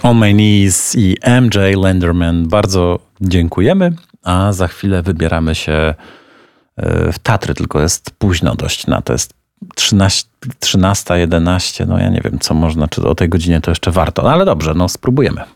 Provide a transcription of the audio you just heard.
On My Knees i MJ Lenderman. Bardzo dziękujemy, a za chwilę wybieramy się w Tatry, tylko jest późno dość na to. Jest 13:11, no ja nie wiem, co można, czy o tej godzinie to jeszcze warto. No ale dobrze, no spróbujemy.